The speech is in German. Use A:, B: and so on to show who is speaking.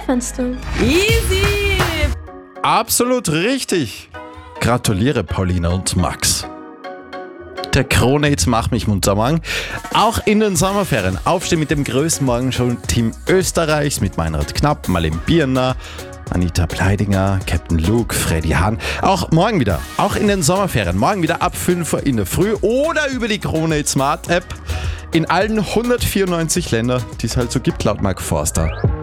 A: Schaufenster.
B: Easy!
C: Absolut richtig. Gratuliere, Paulina und Max. Der Kronehit macht mich munter morgen. Auch in den Sommerferien. Aufstehen mit dem größten Morgenshow-Team Österreichs mit Meinrad Knapp, Marlene Bierner, Anita Bleidinger, Captain Luke, Freddy Hahn. Auch morgen wieder, auch in den Sommerferien. Morgen wieder ab 5 Uhr in der Früh oder über die Kronehit Smart App in allen 194 Ländern, die es halt so gibt, laut Mark Forster.